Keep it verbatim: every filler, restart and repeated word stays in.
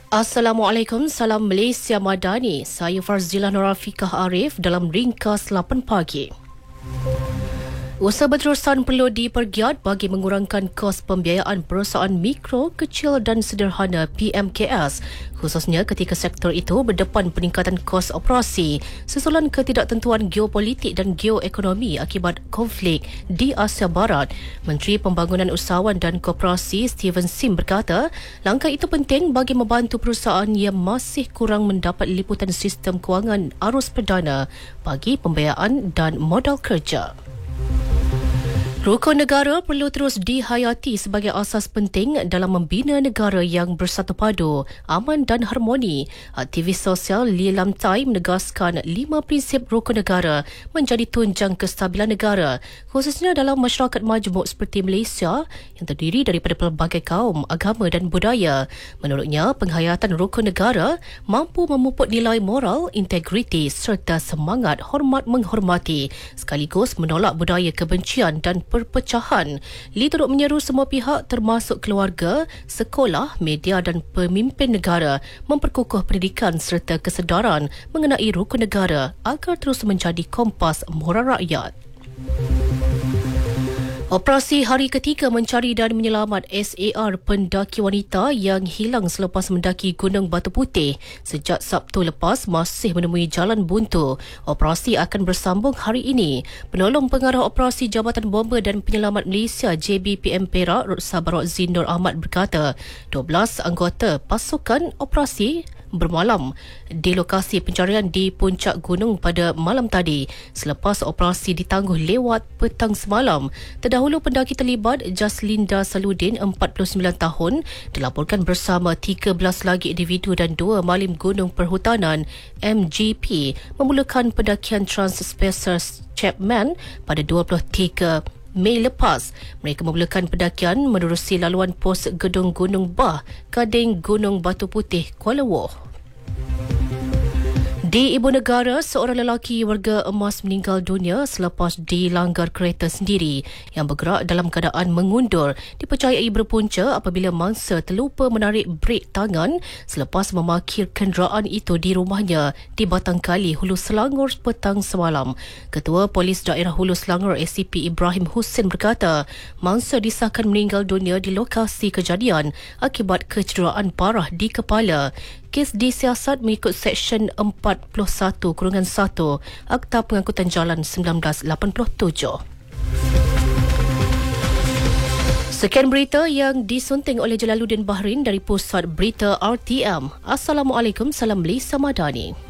Assalamualaikum, salam Malaysia Madani. Saya Farzila Norafikah Arif dalam ringkas lapan pagi. Usaha berterusan perlu dipergiat bagi mengurangkan kos pembiayaan perusahaan mikro, kecil dan sederhana P M K S, khususnya ketika sektor itu berdepan peningkatan kos operasi susulan ketidaktentuan geopolitik dan geoekonomi akibat konflik di Asia Barat. Menteri Pembangunan Usahawan dan Koperasi Steven Sim berkata, langkah itu penting bagi membantu perusahaan yang masih kurang mendapat liputan sistem kewangan arus perdana bagi pembiayaan dan modal kerja. Rukun negara perlu terus dihayati sebagai asas penting dalam membina negara yang bersatu padu, aman dan harmoni. Aktivis sosial Lee Lam Tai menegaskan lima prinsip rukun negara menjadi tunjang kestabilan negara, khususnya dalam masyarakat majmuk seperti Malaysia yang terdiri daripada pelbagai kaum, agama dan budaya. Menurutnya, penghayatan rukun negara mampu memupuk nilai moral, integriti serta semangat hormat menghormati, sekaligus menolak budaya kebencian dan perpecahan. Lee turut menyeru semua pihak termasuk keluarga, sekolah, media dan pemimpin negara memperkukuh pendidikan serta kesedaran mengenai rukun negara agar terus menjadi kompas moral rakyat. Operasi hari ketiga mencari dan menyelamat S A R pendaki wanita yang hilang selepas mendaki Gunung Batu Putih sejak Sabtu lepas masih menemui jalan buntu. Operasi akan bersambung hari ini. Penolong Pengarah Operasi Jabatan Bomba dan Penyelamat Malaysia J B P M Perak, Sabarok Zin Nur Ahmad berkata, dua belas anggota pasukan operasi bermalam di lokasi pencarian di puncak gunung pada malam tadi selepas operasi ditangguh lewat petang semalam. Terdahulu pendaki terlibat Jaslinda Saludin, empat puluh sembilan tahun, dilaporkan bersama tiga belas lagi individu dan dua malim gunung perhutanan M G P memulakan pendakian Trans-Spacer Chapman pada dua puluh tiga Mei lepas. Mereka memulakan pendakian menerusi laluan pos Gedung Gunung Bah, Gading Gunung Batu Putih, Kuala Woh. Di Ibu Negara, seorang lelaki warga emas meninggal dunia selepas dilanggar kereta sendiri yang bergerak dalam keadaan mengundur. Dipercayai berpunca apabila mangsa terlupa menarik brek tangan selepas memarkir kenderaan itu di rumahnya di Batangkali, Hulu Selangor petang semalam. Ketua Polis Daerah Hulu Selangor A C P Ibrahim Hussein berkata, mangsa disahkan meninggal dunia di lokasi kejadian akibat kecederaan parah di kepala. Kes disiasat mengikut Seksyen empat puluh satu satu Akta Pengangkutan Jalan seribu sembilan ratus lapan puluh tujuh. Sekian berita yang disunting oleh Jalaluddin Bahrin dari Pusat Berita R T M. Assalamualaikum, salam Malaysia Madani.